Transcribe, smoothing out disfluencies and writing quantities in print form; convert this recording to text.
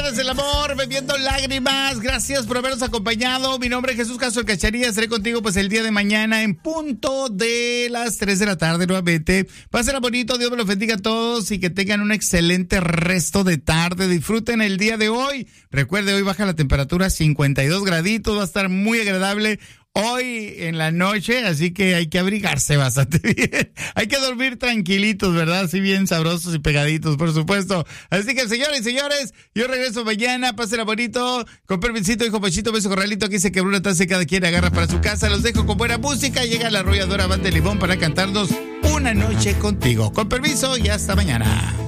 ustedes el amor, bebiendo lágrimas. Gracias por habernos acompañado. Mi nombre es Jesús Castro El Cacharilla. Estaré contigo pues el día de mañana en punto de las 3 de la tarde nuevamente. Pásenla bonito, Dios me los bendiga a todos y que tengan un excelente resto de tarde. Disfruten el día de hoy. Recuerde, hoy baja la temperatura a 52 graditos. Va a estar muy agradable hoy en la noche, así que hay que abrigarse bastante bien. Hay que dormir tranquilitos, ¿verdad? Así bien sabrosos y pegaditos, por supuesto. Así que, señores y señores, yo regreso mañana. Pásenla bonito. Con permisito, hijo Pachito, beso corralito. Aquí se quebró una taza y cada quien agarra para su casa. Los dejo con buena música. Llega la arrolladora Banda de Limón para cantarnos Una Noche Contigo. Con permiso y hasta mañana.